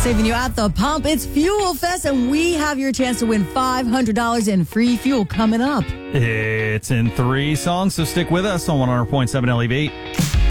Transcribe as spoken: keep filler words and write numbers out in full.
Saving you at the pump. It's Fuel Fest, and we have your chance to win five hundred dollars in free fuel coming up. It's in three songs, so stick with us on one hundred point seven L E V.